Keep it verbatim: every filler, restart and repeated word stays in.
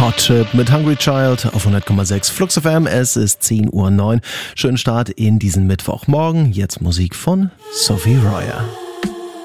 Hot Chip mit Hungry Child auf hundert Komma sechs Flux F M. Es ist zehn Uhr neun. Schönen Start in diesen Mittwochmorgen. Jetzt Musik von Sophie Royer.